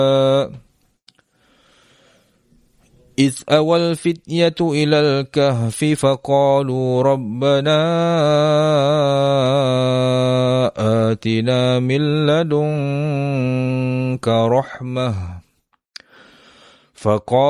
إذ أوى الفتية إلى الكهف فقالوا ربنا آتنا من لدنك رحمة